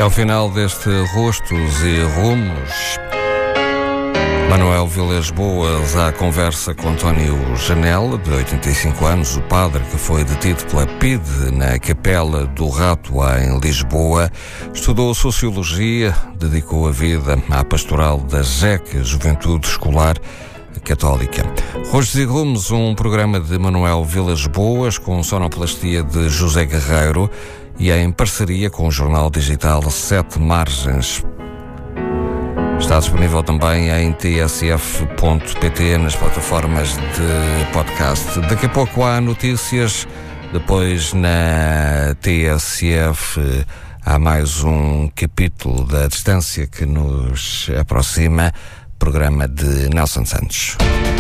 ao final deste Rostos e Rumos, Manuel Vilas Boas à conversa com António Janela, de 85 anos, o padre que foi detido pela PIDE na Capela do Rato, em Lisboa. Estudou Sociologia, dedicou a vida à pastoral da JEC, Juventude Escolar Católica. Rostos e Rumos, um programa de Manuel Vilas Boas, com sonoplastia de José Guerreiro e em parceria com o jornal digital Sete Margens. Está disponível também em tsf.pt nas plataformas de podcast. Daqui a pouco há notícias, depois na TSF há mais um capítulo da Distância que nos aproxima, programa de Nelson Santos.